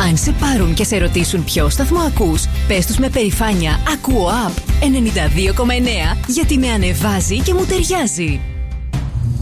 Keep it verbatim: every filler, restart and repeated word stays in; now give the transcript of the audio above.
Αν σε πάρουν και σε ρωτήσουν ποιο σταθμό ακούς, πες τους με περηφάνεια «Ακούω App ενενήντα δύο κόμμα εννέα» γιατί με ανεβάζει και μου ταιριάζει.